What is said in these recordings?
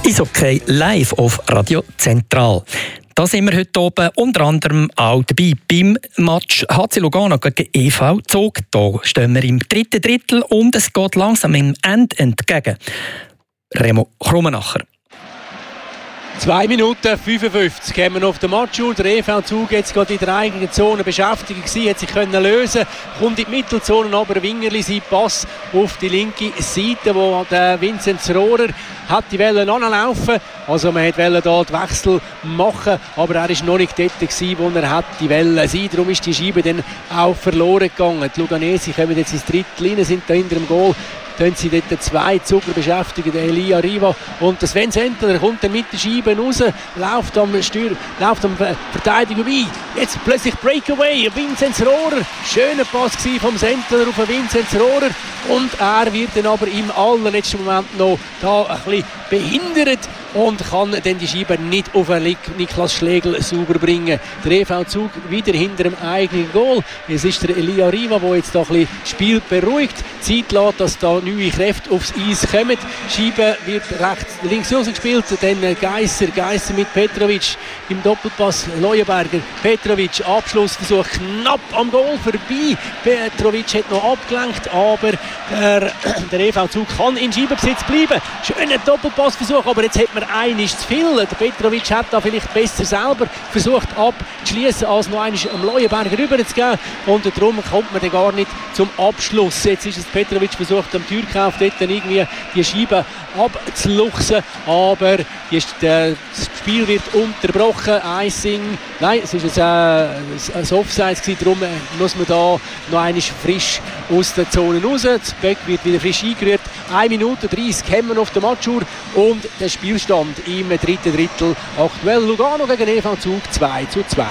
Eishockey live auf Radio Zentral. Da sind wir heute oben unter anderem auch dabei beim Match HC Lugano gegen EV Zug. Da stehen wir im dritten Drittel und es geht langsam im Ende entgegen. Remo Krummenacher. 2 Minuten 55 haben wir auf der Matchuhr. Der EV Zug jetzt gerade in der eigenen Zone beschäftigt gewesen, hat sich können lösen, kommt in die Mittelzone, aber Wingerli sein Pass auf die linke Seite, wo der Vinzenz Rohrer hat die Welle anlaufen. Also man wollte da den Wechsel machen, aber er war noch nicht dort gewesen, wo er hat die Welle sein. Darum ist die Scheibe dann auch verloren gegangen. Die Luganesi kommen jetzt ins Drittel rein, sind da hinter dem Goal. Dann sie dort 2 Zucker beschäftigen, der Elia Riva und der Sven Sentler kommt dann mit der Scheibe raus, läuft am Verteidiger vorbei. Jetzt plötzlich Breakaway, Vinzenz Rohrer. Schöner Pass vom Sentler auf Vinzenz Rohrer und er wird dann aber im allerletzten Moment noch da ein bisschen behindert und kann dann die Scheibe nicht auf Niklas Schlegel sauber bringen. Der EV Zug wieder hinter dem eigenen Goal. Es ist der Elia Riva, der jetzt da ein bisschen das Spiel beruhigt. Zeit lässt, dass da neue Kräfte aufs Eis kommen. Die Scheibe wird links rausgespielt. Dann Geisser mit Petrovic im Doppelpass. Leuenberger, Petrovic, Abschlussversuch knapp am Goal vorbei. Petrovic hat noch abgelenkt, aber der EV Zug kann in Scheibenbesitz bleiben. Schöner Doppelpassversuch, aber jetzt hat man einiges zu viel. Der Petrovic hat da vielleicht besser selber versucht abzuschließen, als noch einmal am Leuenberger rüberzugehen. Und darum kommt man dann gar nicht zum Abschluss. Jetzt ist es Petrovic versucht, am Türkauf dort irgendwie die Scheibe abzuluchsen. Aber das Spiel wird unterbrochen. Nein, es ist ein Offside gewesen. Darum muss man da noch einmal frisch aus der Zone raus. Das Böck wird wieder frisch eingerührt. 1 Minute 30 haben wir auf der Matchuhr und der Spielstand im dritten Drittel. Aktuell Lugano gegen EV Zug 2:2.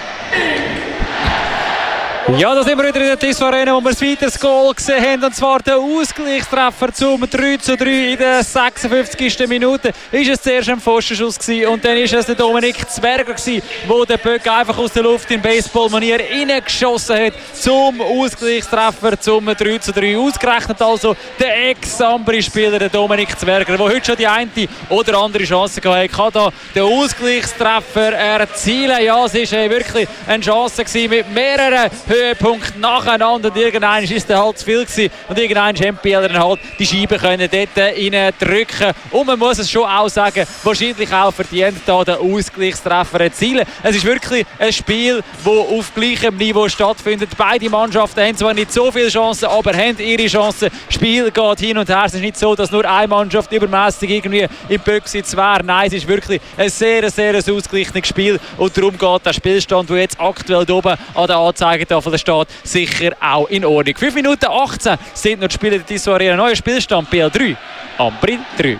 Ja, da sind wir wieder in der Tissot Arena, wo wir ein weiteres Goal gesehen haben, und zwar der Ausgleichstreffer zum 3:3 in der 56. Minute. Ist es zuerst ein Pfostenschuss gewesen und dann ist es der Dominik Zwerger gewesen, wo der Böck einfach aus der Luft in Baseballmanier reingeschossen hat zum Ausgleichstreffer zum 3:3. Ausgerechnet also der Ex-Ambri-Spieler, der Dominik Zwerger, der heute schon die eine oder andere Chance hatte, kann da den Ausgleichstreffer erzielen. Ja, es war wirklich eine Chance gewesen mit mehreren Höhepunkt nacheinander und irgendwann ist es halt zu viel gewesen und irgendwann haben die Spieler halt die Scheibe können dort reindrücken und man muss es schon auch sagen, wahrscheinlich auch verdient da den Ausgleichstreffer erzielen. Es ist wirklich ein Spiel, das auf gleichem Niveau stattfindet. Beide Mannschaften haben zwar nicht so viele Chancen, aber haben ihre Chancen. Das Spiel geht hin und her. Es ist nicht so, dass nur eine Mannschaft übermäßig irgendwie im Böcksitz wäre. Nein, es ist wirklich ein sehr, sehr ausgeglichenes Spiel und darum geht der Spielstand, der jetzt aktuell oben an der Anzeigetafel steht, sicher auch in Ordnung. 5 Minuten 18 sind noch die Spiele der Tissot Arena. Neuer Spielstand BL 3, Ambri 3.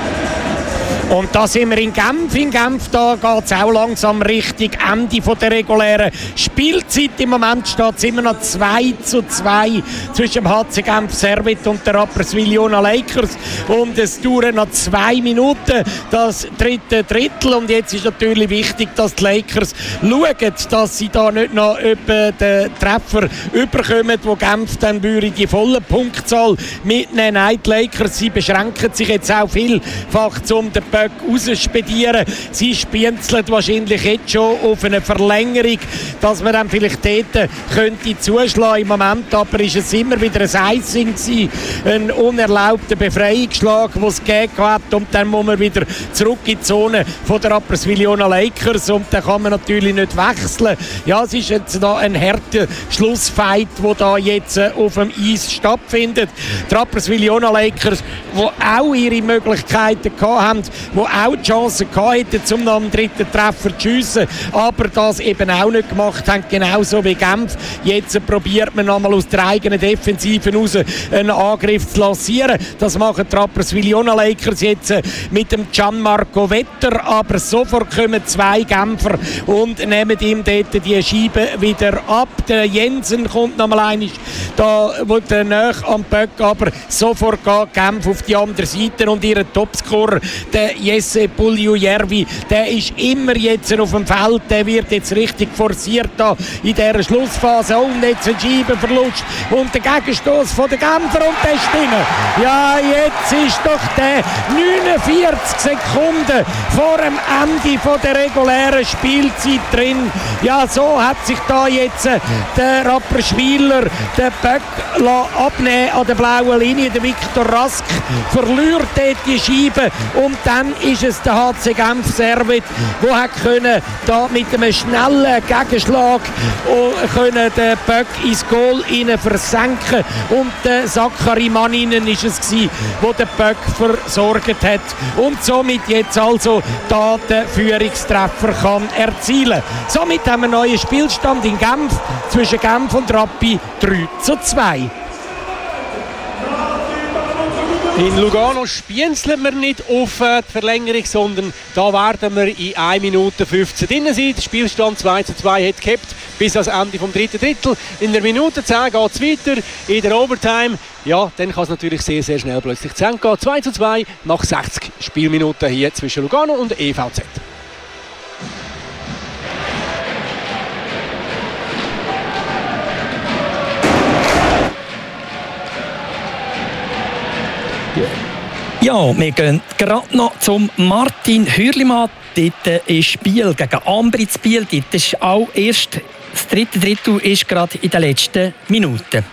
Und da sind wir in Genf. In Genf da geht es auch langsam Richtung Ende der regulären Spielzeit. Im Moment steht es immer noch 2:2 zwischen dem HC Genf Servette und der Rapperswil-Jona Lakers. Und es dauert noch 2 Minuten, das dritte Drittel. Und jetzt ist natürlich wichtig, dass die Lakers schauen, dass sie da nicht noch den Treffer überkommen, wo Genf dann die volle Punktzahl mitnehmen. Nein, die Lakers, sie beschränken sich jetzt auch vielfach um den Böck rausspedieren. Sie spienzeln wahrscheinlich jetzt schon auf eine Verlängerung, dass man dann vielleicht dort könnte zuschlagen. Im Moment aber ist es immer wieder ein Icing gewesen, ein unerlaubter Befreiungsschlag, den es gegeben hat, und dann muss man wieder zurück in die Zone von der Rapperswil-Jona Lakers und dann kann man natürlich nicht wechseln. Ja, es ist jetzt da ein harter Schlussfight, der da jetzt auf dem Eis stattfindet. Die Rapperswil-Jona Lakers, die auch ihre Möglichkeiten gehabt haben, die auch die Chance hatten, zum noch am dritten Treffer zu schiessen, aber das eben auch nicht gemacht haben, genauso wie Genf. Jetzt probiert man nochmal aus der eigenen Defensive raus einen Angriff zu lancieren. Das machen die Rapperswil-Jona Lakers jetzt mit dem Gianmarco Vetter, aber sofort kommen 2 Genfer und nehmen ihm dort die Scheibe wieder ab. Der Jensen kommt nochmal einmal da, wo der nahe am Böck, aber sofort geht Genf auf die andere Seite und ihr Topscorer, der der Jesse Puljujärvi, der ist immer jetzt auf dem Feld, der wird jetzt richtig forciert da in dieser Schlussphase. Und jetzt ein Scheibenverlust und der Gegenstoß von den Genfer und der ist drin. Ja, jetzt ist doch der 49 Sekunden vor dem Ende von der regulären Spielzeit drin. Ja, so hat sich da jetzt der Rapperschwiler den Böck abnehmen an der blauen Linie. Der Viktor Rask verliert dort die Scheibe und dann ist es der HC Genf Servet, der hat können da mit einem schnellen Gegenschlag können den Böck ins Goal rein versenken und der Zachary Manninen ist es gewesen, der den Böck versorgt hat und somit jetzt also da den Führungstreffer kann erzielen. Somit haben wir einen neuen Spielstand in Genf zwischen Genf und Rappi 3:2. In Lugano spienzeln wir nicht auf die Verlängerung, sondern da werden wir in 1 Minute 15 drin sein. Der Spielstand 2:2 hat gehabt bis ans Ende vom 3. Drittel. In der Minute 10 geht es weiter. In der Overtime, ja, dann kann es natürlich sehr, sehr schnell plötzlich zu Ende gehen. 2:2 nach 60 Spielminuten hier zwischen Lugano und EVZ. Ja, wir gehen gerade noch zum Martin Hürlimann. Dort ist Biel gegen Ambri zu Biel. Dort ist auch erst das 3. Drittel ist gerade in den letzten Minuten.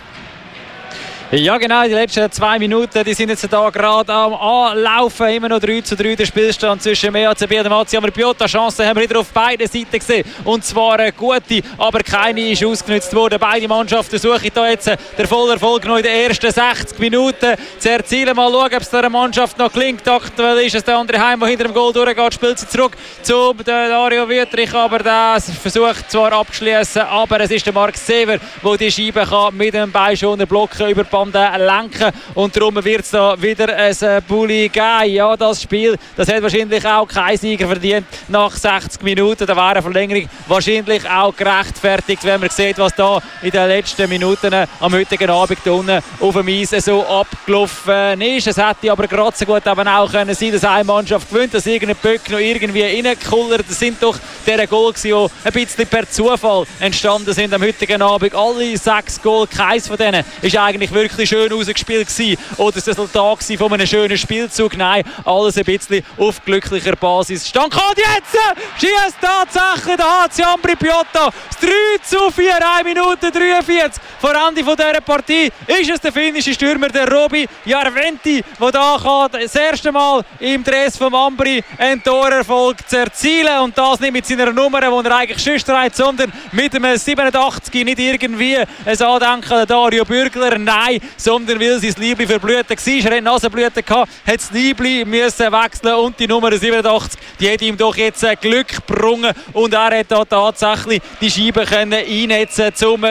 Ja genau, die letzten 2 Minuten die sind jetzt hier gerade am Anlaufen. Immer noch 3:3 der Spielstand zwischen EAC Biel und dem HC Ambri Piotta. Chancen haben wir wieder auf beiden Seiten gesehen. Und zwar eine gute, aber keine ist ausgenutzt worden. Beide Mannschaften suchen hier jetzt den vollen Erfolg noch in den ersten 60 Minuten zu erzielen. Mal schauen, ob es der Mannschaft noch gelingt. Aktuell ist es der andere Heim, der hinter dem Goal durchgeht. Spielt sie zurück zu Dario Wüttrich, aber der versucht zwar abzuschließen, aber es ist der Marc Sever, der die Scheibe kann mit dem Bein blocken über lenken und darum wird es da wieder ein Bulli geben. Ja, das Spiel, das hat wahrscheinlich auch kein Sieger verdient nach 60 Minuten. Da wäre eine Verlängerung wahrscheinlich auch gerechtfertigt, wenn man sieht, was da in den letzten Minuten am heutigen Abend unten auf dem Eis so abgelaufen ist. Es hätte aber gerade so gut eben auch können sein, dass eine Mannschaft gewinnt, dass irgendein Böck noch irgendwie reinkullert. Das sind doch diese Goals, die ein bisschen per Zufall entstanden sind am heutigen Abend. Alle 6 Goals, keins von denen ist eigentlich wirklich schön ausgespielt gewesen oder das Resultat von einem schönen Spielzug. Nein, alles ein bisschen auf glücklicher Basis. Stand kommt jetzt! Schießt tatsächlich der HC Ambri Piotta. 3:4, 1 Minute 43 vor Ende von dieser Partie. Ist es der finnische Stürmer, der Robi Järventi, der da das erste Mal im Dress vom Ambri einen Torerfolg zu erzielen und das nicht mit seiner Nummer, die er eigentlich sonst trägt, sondern mit einem 87, nicht irgendwie ein Andenken an Dario Bürgler, nein, sondern weil sein Liebli verblüht war. Er hatte Nasenblüten gehabt, hat das Liebli müssen wechseln und die Nummer 87, die hat ihm doch jetzt Glück gebrungen und er hat da tatsächlich die Scheibe einnetzen zum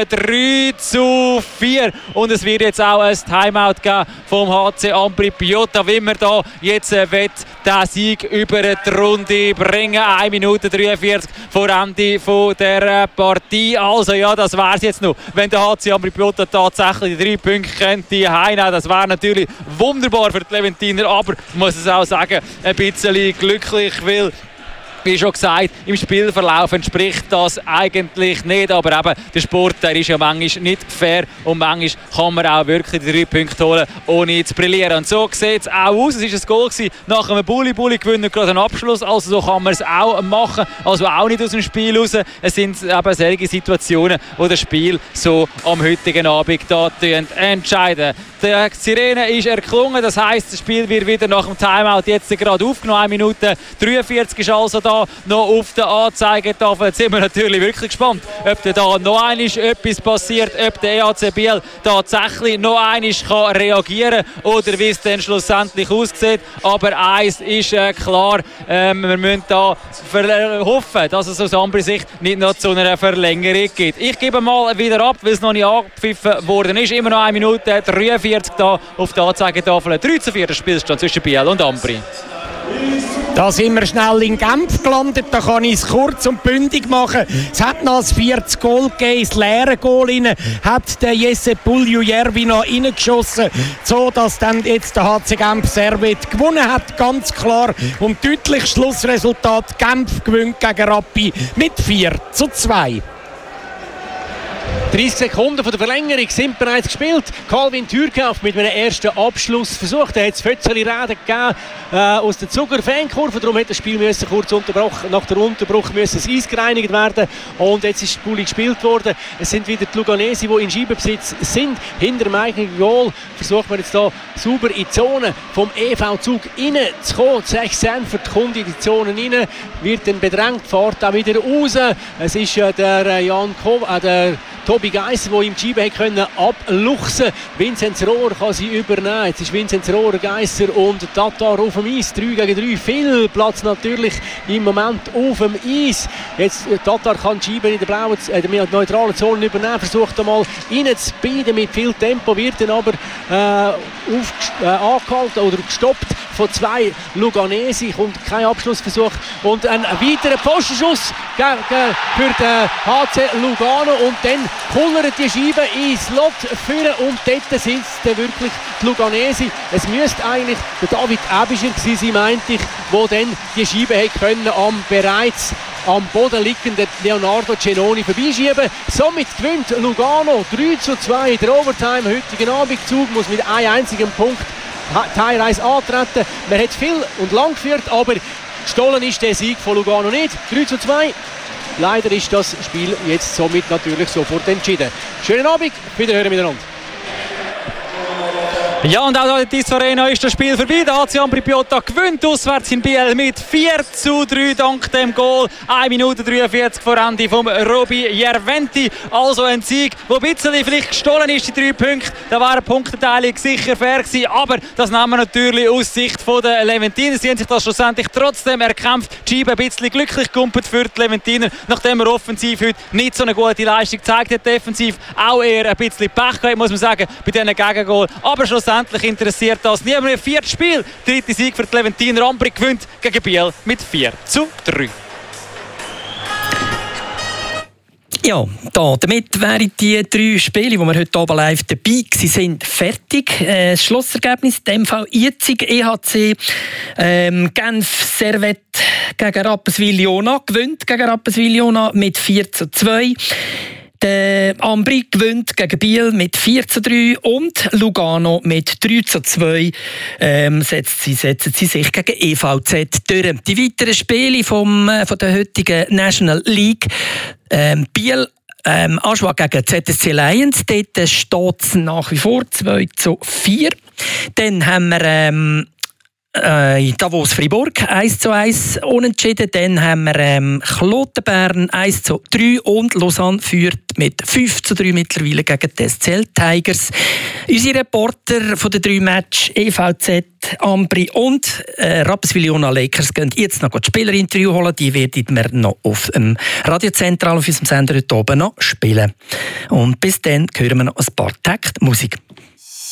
3:4 und es wird jetzt auch ein Timeout geben vom HC Ambri Piotta, wie man da jetzt will, den Sieg über die Runde bringen. 1 Minute 43 vor Ende von der Partie. Also ja, das wäre es jetzt noch, wenn der HC Ambri Piotta tatsächlich die 3 Punkte könnte heimnehmen. Das wäre natürlich wunderbar für die Leventiner, aber ich muss es auch sagen, ein bisschen glücklich, weil wie schon gesagt, im Spielverlauf entspricht das eigentlich nicht, aber eben der Sport, der ist ja manchmal nicht fair und manchmal kann man auch wirklich die 3 Punkte holen, ohne zu brillieren. Und so sieht es auch aus. Es war ein Goal nach einem Bulli gewinnt gerade einen Abschluss, also so kann man es auch machen, also auch nicht aus dem Spiel raus. Es sind eben solche Situationen, wo das Spiel so am heutigen Abend da entscheiden. Die Sirene ist erklungen, das heisst, das Spiel wird wieder nach dem Timeout jetzt gerade aufgenommen. 1 Minute 43 ist also da noch auf der Anzeigetafel. Jetzt sind wir natürlich wirklich gespannt, ob da noch einmal etwas passiert, ob der EAC Biel tatsächlich noch einmal reagieren kann oder wie es dann schlussendlich aussieht. Aber eins ist klar, wir müssen da hoffen, dass es aus Ambri Sicht nicht noch zu einer Verlängerung gibt. Ich gebe mal wieder ab, weil es noch nicht angepfiffen worden ist. Immer noch 1 Minute 43 da auf der Anzeigetafel. 3:4 der Spielstand zwischen Biel und Ambri. Da sind wir schnell in Genf gelandet, da kann ich es kurz und bündig machen. Es hat noch ein 40 Goal gegeben, das leere Goal rein, hat der Jesse Puljujärvi noch reingeschossen, so dass dann jetzt der HC Genf Servette gewonnen hat, ganz klar. Und deutlich Schlussresultat, Genf gewinnt gegen Rappi mit 4:2. 30 Sekunden von der Verlängerung sind bereits gespielt. Calvin Thürkauf mit einem ersten Abschluss versucht. Er hat das Fötzeli-Reden gegeben aus der Zuger-Fankurve. Darum hat das Spiel kurz unterbrochen. Nach der Unterbruch müssen das Eis gereinigt werden. Und jetzt ist die Bulli gespielt worden. Es sind wieder die Luganesi, die in Scheibenbesitz sind. Hinter dem eigenen Goal versucht man jetzt hier sauber in die Zone vom EV-Zug reinzukommen. 6 Sanford kommt in die Zone rein, wird dann bedrängt, fährt auch wieder raus. Es ist der Tobi Geisser, der im Scheiben abluchsen konnte. Vinzenz Rohr kann sie übernehmen. Jetzt ist Vinzenz Rohr, Geisser und Tatar auf dem Eis. 3-3. Viel Platz natürlich im Moment auf dem Eis. Jetzt Tatar kann die Scheibe in der neutralen Zone übernehmen. Versucht einmal reinzubinden mit viel Tempo. Wird dann aber angehalten oder gestoppt von 2 Luganesi. Kommt kein Abschlussversuch. Und ein weiterer Postenschuss für den HC Lugano. Und dann kullert die Scheibe ins Lot führen und dort sind es wirklich die Luganesi. Es müsste eigentlich der David Ebischer gewesen sein, meinte ich, der dann die Scheibe hätte können bereits am Boden liegenden Leonardo Cenoni vorbeischieben. Somit gewinnt Lugano 3:2 der Overtime. Heutigen Abendzug muss mit einem einzigen Punkt teilweise antreten. Man hat viel und lang geführt, aber gestohlen ist der Sieg von Lugano nicht. 3:2. Leider ist das Spiel jetzt somit natürlich sofort entschieden. Schönen Abend, wiederhören miteinander. Ja, und auch in der TIS Arena ist das Spiel vorbei. Der HC Ambri Piotta gewinnt auswärts in Biel mit 4:3 dank dem Goal. 1 Minute 43 vor Ende vom Roby Jerventi. Also ein Sieg, der ein bisschen vielleicht gestohlen ist, die 3 Punkte. Da war eine Punkteteilung sicher fair gewesen, aber das nehmen wir natürlich aus Sicht der Leventiner. Sie haben sich das schlussendlich trotzdem erkämpft. Die Scheibe ein bisschen glücklich gekumpelt für die Leventiner, nachdem er offensiv heute nicht so eine gute Leistung gezeigt hat. Defensiv auch eher ein bisschen Pech gehabt, muss man sagen, bei diesen Gegengol. Aber schlussendlich interessiert das niemand. Im 4. Spiel, 3. Sieg für die Leventiner. Ambri gewinnt gegen Biel mit 4:3. Ja, damit wären die 3 Spiele, die wir heute Abend live dabei sind, fertig. Das Schlussergebnis, in dem Fall jetzig EHC Genf Servette gegen Rapperswil-Jona gewinnt gegen Rapperswil-Jona mit 4:2. Der Ambri gewinnt gegen Biel mit 4:3 und Lugano mit 3:2 setzen sie sich gegen EVZ durch. Die weiteren Spiele von der heutigen National League. Biel Aschwa gegen ZSC Lions, dort steht es nach wie vor 2:4. Dann haben wir Davos Fribourg 1:1 unentschieden. Dann haben wir Kloten Bern 1:3 und Lausanne führt mit 5:3 mittlerweile gegen die SCL Tigers. Unsere Reporter von den 3 Matches EVZ, Ambri und Rapperswil-Jona Lakers gehen jetzt noch die Spielerinterview holen. Die werden wir noch auf dem Radiozentral auf unserem Sender heute oben noch spielen. Und bis dann hören wir noch ein paar Takte Musik.